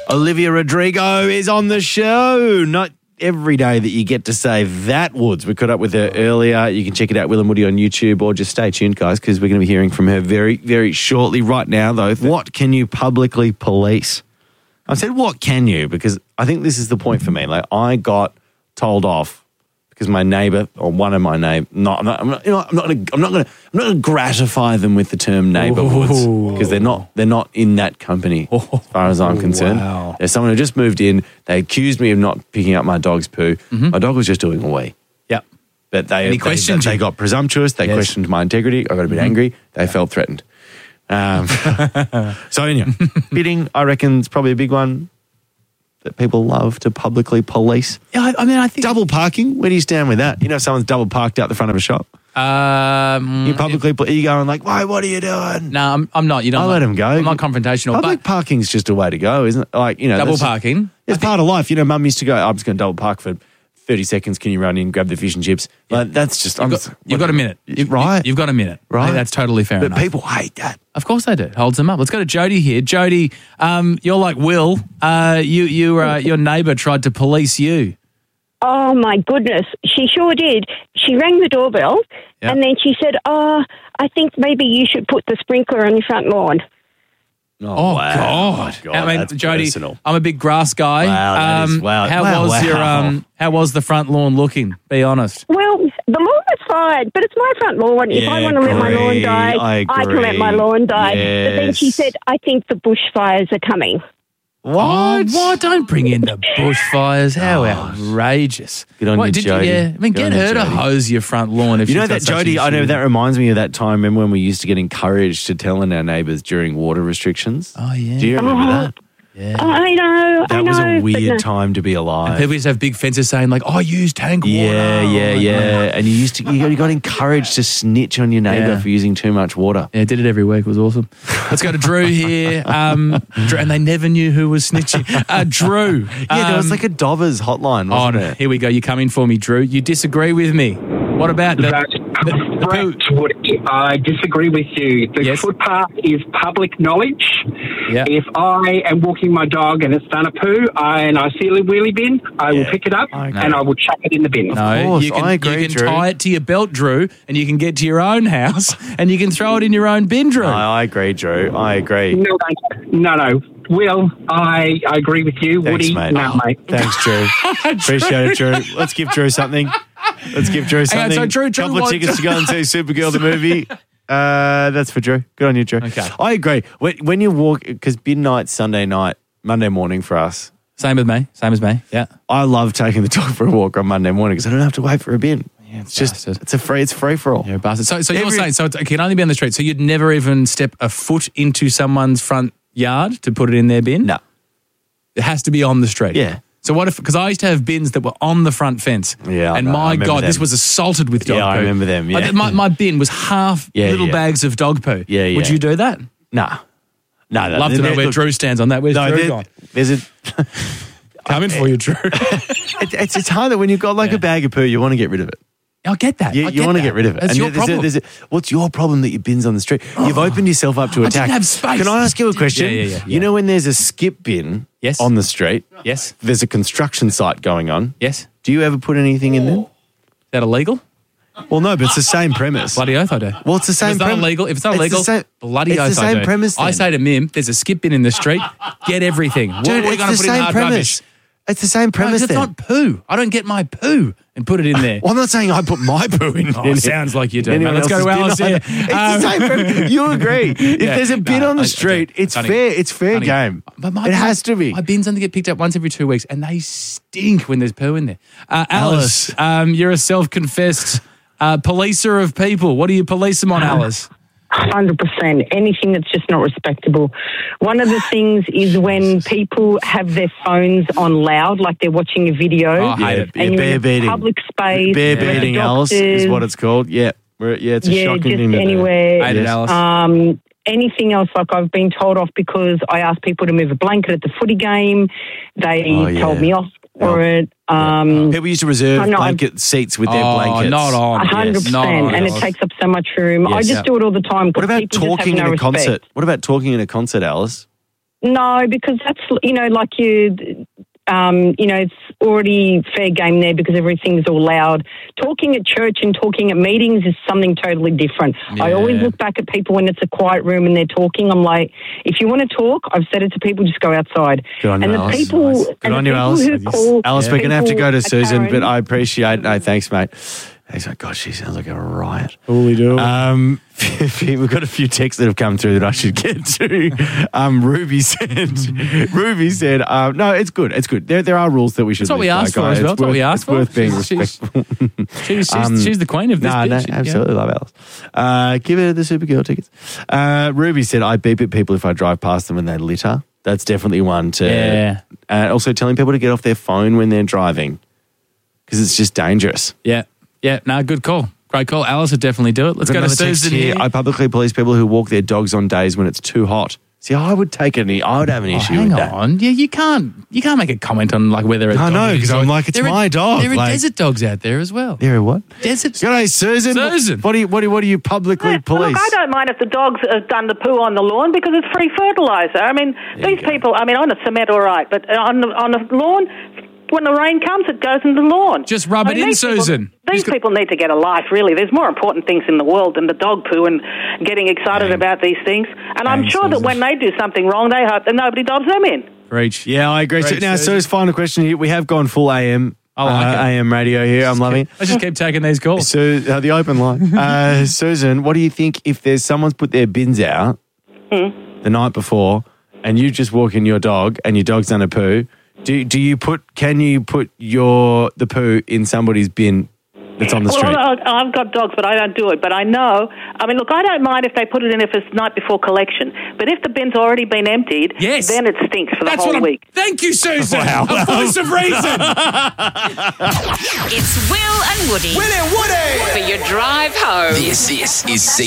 Olivia Rodrigo is on the show. Not every day that you get to say that, Woods. We caught up with her earlier. You can check it out, Will and Woody on YouTube, or just stay tuned, guys, because we're going to be hearing from her very, very shortly. Right now, though, what can you publicly police? I said, what can you? Because I think this is the point for me. Like, I got told off because my neighbour, or one of my neighbours, I'm not going to gratify them with the term neighbour, Woods, because they're not in that company as far as I'm concerned. Wow. There's someone who just moved in. They accused me of not picking up my dog's poo. Mm-hmm. My dog was just doing a wee. Yep. But they got presumptuous. They questioned my integrity. I got a bit angry. They felt threatened. So anyway, bidding, I reckon, is probably a big one that people love to publicly police. Yeah, I think Double parking, where do you stand with that? You know, if someone's double parked out the front of a shop. You publicly, are you going like, why, what are you doing? No, I'm not. You know, I'll let him go. I'm not confrontational. Public parking's just a way to go, isn't it? Like, you know, Double parking? It's part of life. You know, Mum used to go, I'm just going to double park for 30 seconds. Can you run in, grab the fish and chips? Like, that's just... You've got a minute. Right. You've got a minute. Right. I think that's totally fair enough. But people hate that. Of course they do. Holds them up. Let's go to Jody here. Jody, you're like Will. Your neighbour tried to police you. Oh, my goodness. She sure did. She rang the doorbell and then she said, I think maybe you should put the sprinkler on your front lawn. Oh, wow. God. I mean, that's Jody, personal. I'm a big grass guy. Wow. How was the front lawn looking? Be honest. Well, the lawn was fine, but it's my front lawn. If I want to let my lawn die, I can let my lawn die. Yes. But then she said, I think the bushfires are coming. What? What? Don't bring in the bushfires. How outrageous. Good on you, Jody. Get her to hose your front lawn. If You know she's got that, such Jody, an I know issue. that reminds me of that time, remember when we used to get encouraged to tell on our neighbours during water restrictions? Oh, yeah. Do you remember that? Yeah. I know. That was a but weird no. time to be alive. People used to have big fences saying like, "I use tank water." Yeah. And you got encouraged to snitch on your neighbour for using too much water. Yeah, did it every week. It was awesome. Let's go to Drew here. Drew, and they never knew who was snitching. Drew. There was like a Dobbers hotline, wasn't no. there? Here we go. You come in for me, Drew. You disagree with me. What about the Correct, Woody. I disagree with you. The footpath is public knowledge. Yeah. If I am walking my dog and it's done a poo and I see a wheelie bin, I will pick it up and I will chuck it in the bin. No, course, you can, I agree, you can Drew. tie it to your belt, Drew, and you can get to your own house and you can throw it in your own bin, Drew. No, I agree, Drew. I agree. No. Will, I agree with you. Thanks, Woody, mate. no, mate. Thanks, Drew. Appreciate it, Drew. Let's give Drew something. Hang on, so Drew, Couple of what- tickets to go and see Supergirl the movie. That's for Drew. Good on you, Drew. Okay. I bin when you walk, because midnight, Sunday night, Monday morning for us. Same as me. Yeah. I love taking the dog for a walk on Monday morning because I don't have to wait for a bin. Yeah, it's free for all. You're a bastard. So you're saying it can only be on the street. So you'd never even step a foot into someone's front yard to put it in their bin? No. It has to be on the street. Yeah. So what if, because I used to have bins that were on the front fence. Yeah, and I my remember God, them. this was assaulted with dog poo. Yeah, I remember them, yeah. My bin was half little bags of dog poo. Yeah. Would you do that? No. Love to know where Drew stands on that. Where's Drew gone? There's a... Coming for you, Drew. It's hard that when you've got like a bag of poo, you want to get rid of it. I get that. You want to get rid of it. That's your problem. What's your problem that your bin's on the street? You've opened yourself up to attack. didn't have space. Can I ask you a question? Yeah. You know when there's a skip bin on the street? Yes. There's a construction site going on. Yes. Do you ever put anything in there? Is that illegal? Well, no, but it's the same premise. Bloody oath I do. Well, it's the same premise. If it's not illegal, bloody oath it's the I same do. premise then. I say to Mim, there's a skip bin in the street, get everything. What Dude, are we it's going the to put in same hard premise. rubbish? It's the same premise It's then. not poo. I don't get my poo and put it in there. Well, I'm not saying I put my poo in. Oh, sounds like you do. Anyone Let's go to else's Alice bin. here. It's the same premise. You agree. If there's a bin on the street, it's Honey, fair. It's fair game. But It has to be. My bins only get picked up once every 2 weeks, and they stink when there's poo in there. Alice, you're a self-confessed policer of people. What do you police them on, Alice? 100%. Anything that's just not respectable. One of the things is when people have their phones on loud, like they're watching a video. Oh, I hate it. And you're bear in a beating. public space. Bear where the beating, Alice, is doctors- what it's called. Yeah. It's a shocking just thing. anywhere. Hate it, Alice. Anything else, like I've been told off because I asked people to move a blanket at the footy game. They told me off for it. People used to reserve no, blanket seats with their blankets. Not on. 100%, Not on, and it Alice. takes up so much room. I just do it all the time. What about talking in a concert? Respect. What about talking in a concert, Alice? No, because that's, like it's already fair game there because everything's all loud. Talking at church and talking at meetings is something totally different. Yeah. I always look back at people when it's a quiet room and they're talking. I'm like, if you want to talk, I've said it to people, just go outside. Good on you, Alice. Good on you, Alice. Alice, we're going to have to go to Susan, but I appreciate it. No, thanks, mate. He's like, God, she sounds like a riot. Oh, we do. We've got a few texts that have come through that I should get to. Ruby said, no, it's good. It's good. There are rules that we should. That's what we asked for as well. That's what we asked for. It's worth being respectful. She's the queen of this. No, absolutely love Alice. Give her the Supergirl tickets. Ruby said, I beep at people if I drive past them and they litter. That's definitely one to. Yeah. Also telling people to get off their phone when they're driving because it's just dangerous. Yeah. Yeah. No, good call. Great call. Alice would definitely do it. Let's go to Susan here. I publicly police people who walk their dogs on days when it's too hot. See, I would have an issue with that. Hang on. Yeah, you can't make a comment on like whether it's. I know, because I'm like, it's my dog. There are desert dogs out there as well. There are what? Desert. G'day, Susan. Susan. What do you publicly police? Look, I don't mind if the dogs have done the poo on the lawn because it's free fertiliser. I mean, these people. I mean, on the cement, all right, but on the lawn. When the rain comes, it goes in the lawn. Just rub it in, Susan. These people need to get a life, really. There's more important things in the world than the dog poo and getting excited about these things. And I'm sure that when they do something wrong, they hope that nobody dobs them in. Preach. Yeah, I agree. Now, Sue's final question here. We have gone full AM. I like it. AM radio here. I'm loving it. Let's just keep taking these calls. So, the open line. Susan, what do you think if there's someone's put their bins out the night before and you just walk in your dog and your dog's done a poo? Can you put the poo in somebody's bin that's on the street? Well, I've got dogs, but I don't do it. But I know, look, I don't mind if they put it in if it's night before collection. But if the bin's already been emptied, then it stinks for the whole week. Thank you, Susan. Wow. A voice of reason. It's Will and Woody. Will and Woody. For your drive home. This is